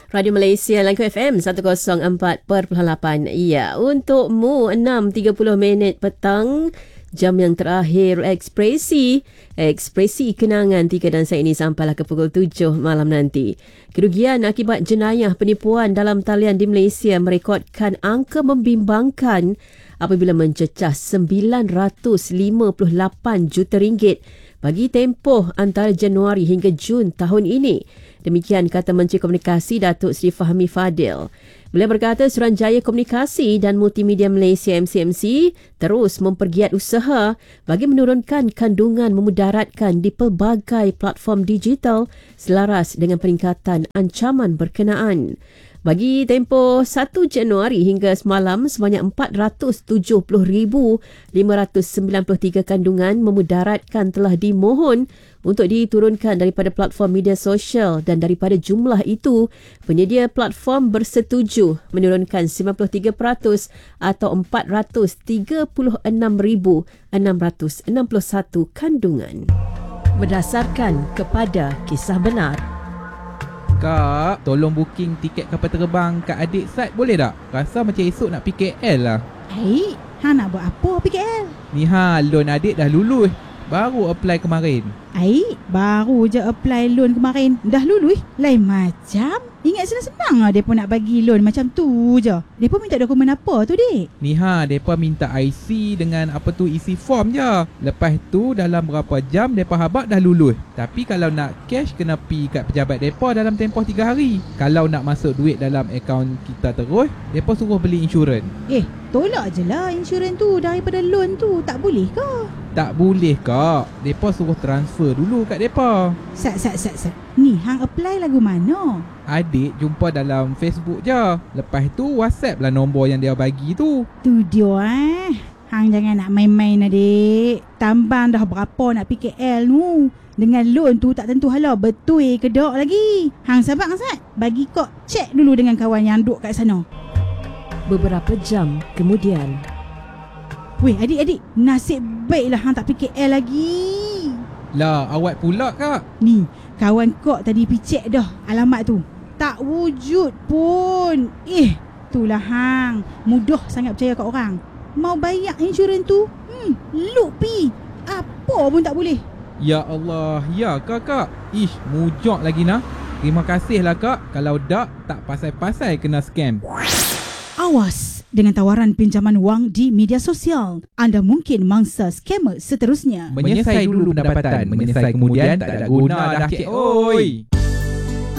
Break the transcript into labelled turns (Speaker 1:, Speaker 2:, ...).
Speaker 1: Radio Malaysia Langkawi FM 104.8. Ya, untukmu 6.30 petang, jam yang terakhir ekspresi kenangan 3 dan saya ini sampailah ke pukul 7 malam nanti. Kerugian akibat jenayah penipuan dalam talian di Malaysia merekodkan angka membimbangkan apabila mencecah 958 juta ringgit bagi tempoh antara Januari hingga Jun tahun ini. Demikian kata Menteri Komunikasi Datuk Seri Fahmi Fadil. Beliau berkata Suruhanjaya Komunikasi dan Multimedia Malaysia MCMC terus mempergiat usaha bagi menurunkan kandungan memudaratkan di pelbagai platform digital selaras dengan peningkatan ancaman berkenaan. Bagi tempoh 1 Januari hingga semalam, sebanyak 470,593 kandungan memudaratkan telah dimohon untuk diturunkan daripada platform media sosial dan daripada jumlah itu, penyedia platform bersetuju menurunkan 93% atau 436,661 kandungan. Berdasarkan kepada kisah benar.
Speaker 2: Kak, tolong booking tiket kapal terbang kat adik Sat boleh tak? Rasa macam esok nak pergi KL lah.
Speaker 3: Hei, hang nak buat apa pergi KL?
Speaker 2: Ni loan adik dah lulus. Baru apply kemarin.
Speaker 3: Baru je apply loan kemarin. Dah lulus? Lain macam. Ingat senang-senang lah mereka nak bagi loan macam tu je. Mereka minta dokumen apa tu, Dik?
Speaker 2: Ni mereka minta IC dengan isi form je. Lepas tu dalam berapa jam mereka habaq dah lulus. Tapi kalau nak cash kena pi kat pejabat mereka dalam tempoh 3 hari. Kalau nak masuk duit dalam akaun kita terus, mereka suruh beli insurans.
Speaker 3: Tolak je lah insurans tu daripada loan tu. Tak boleh ke?
Speaker 2: Tak boleh, Kak. Mereka suruh transfer dulu kat mereka.
Speaker 3: Sat. Ni hang apply lagu mana?
Speaker 2: Adik jumpa dalam Facebook je. Lepas tu WhatsApp lah nombor yang dia bagi tu.
Speaker 3: Tu dia Hang jangan nak main-main, adik. Tambang dah berapa nak pergi KL tu. Dengan loan tu tak tentu hala betul ke tak lagi. Hang sabar, Sat. Bagi kok cek dulu dengan kawan yang duduk kat sana.
Speaker 1: Beberapa jam kemudian.
Speaker 3: Weh, adik. Nasib baiklah hang tak pergi KL lagi.
Speaker 2: Lah, awak pula, Kak.
Speaker 3: Ni, kawan kok tadi picek dah alamat tu. Tak wujud pun. Itulah hang. Mudah sangat percaya kat orang. Mau bayar insurans tu, look pi. Apa pun tak boleh.
Speaker 2: Ya Allah, ya Kak. Mujak lagi nah. Terima kasih lah, Kak. Kalau tak pasal-pasal kena scam.
Speaker 3: Awas dengan tawaran pinjaman wang di media sosial. Anda mungkin mangsa skamer seterusnya.
Speaker 2: Menyesal dulu pendapatan, menyesal kemudian tak ada guna dah, cik. Oi.